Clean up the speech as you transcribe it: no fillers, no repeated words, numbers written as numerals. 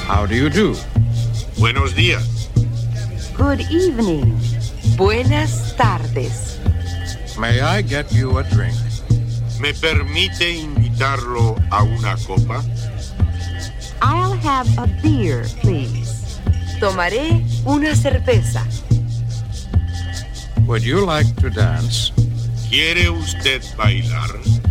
How do you do? Buenos días. Good evening. Buenas tardes. May I get you a drink? ¿Me permite invitarlo a una copa? I'll have a beer, please. Tomaré una cerveza. Would you like to dance? ¿Quiere usted bailar?